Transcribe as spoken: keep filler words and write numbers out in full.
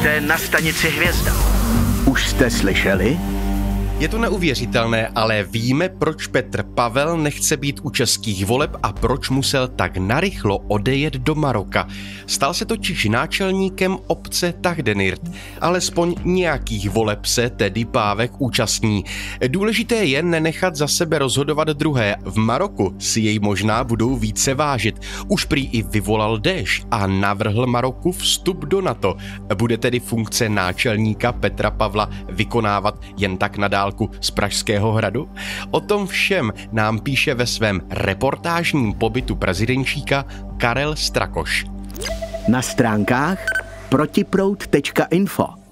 Vítejte na stanici Hvězda. Už jste slyšeli? Je to neuvěřitelné, ale víme, proč Petr Pavel nechce být u českých voleb a proč musel tak narychlo odejet do Maroka. Stal se totiž náčelníkem obce Tahdenirt. Alespoň nějakých voleb se tedy Pávek účastní. Důležité je nenechat za sebe rozhodovat druhé. V Maroku si jej možná budou více vážit. Už prý i vyvolal déšť a navrhl Maroku vstup do NATO. Bude tedy funkce náčelníka Petra Pavla vykonávat jen tak nadál z Pražského hradu? O tom všem nám píše ve svém reportážním pobytu prezidentčíka Karel Strakoš. Na stránkách protiproud tečka info